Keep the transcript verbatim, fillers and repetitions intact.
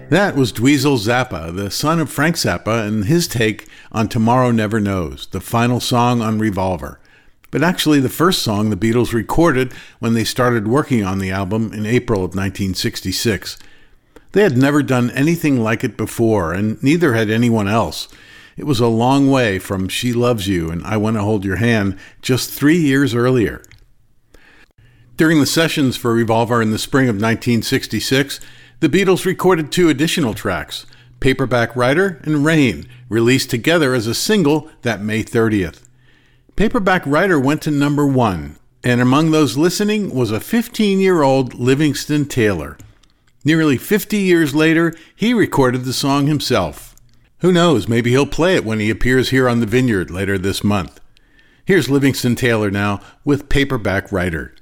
That was Dweezil Zappa, the son of Frank Zappa, and his take on Tomorrow Never Knows, the final song on Revolver. But actually the first song the Beatles recorded when they started working on the album in April of nineteen sixty-six. They had never done anything like it before, and neither had anyone else. It was a long way from She Loves You and I Want to Hold Your Hand just three years earlier. During the sessions for Revolver in the spring of nineteen sixty-six, the Beatles recorded two additional tracks, Paperback Writer and Rain, released together as a single that May thirtieth. Paperback Writer went to number one, and among those listening was a fifteen-year-old Livingston Taylor. Nearly fifty years later, he recorded the song himself. Who knows, maybe he'll play it when he appears here on the Vineyard later this month. Here's Livingston Taylor now with Paperback Writer.